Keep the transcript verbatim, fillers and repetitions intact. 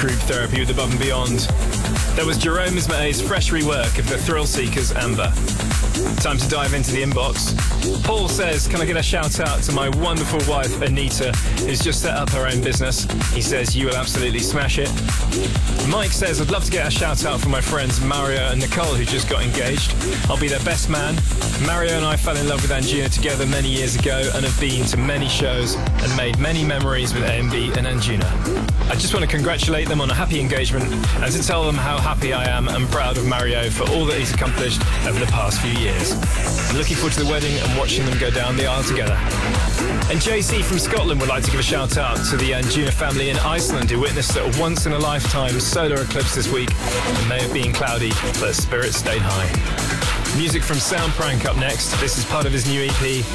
Group Therapy with Above and Beyond. There was Jerome Isma-A's fresh rework of the Thrill Seekers' Amber. Time to dive into the inbox. Paul says, can I get a shout out to my wonderful wife Anita, who's just set up her own business. He says, you will absolutely smash it. Mike says, I'd love to get a shout out from my friends Mario and Nicole, who just got engaged. I'll be their best man. Mario and I fell in love with Anjuna together many years ago and have been to many shows and made many memories with A M B and Anjuna. I just want to congratulate them on a happy engagement and to tell them how happy I am and proud of Mario for all that he's accomplished over the past few years. I'm looking forward to the wedding and watching them go down the aisle together. And J C from Scotland would like to give a shout out to the Anjuna family in Iceland who witnessed a once-in-a-lifetime solar eclipse this week. It may have been cloudy, but spirits stayed high. Music from Sound Prank up next. This is part of his new E P.